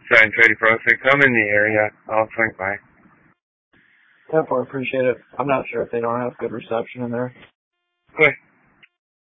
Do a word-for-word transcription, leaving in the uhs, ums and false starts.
Sign Trading Pro. If they come in the area, I'll swing by. Definitely appreciate it. I'm not sure if they don't have good reception in there. Okay.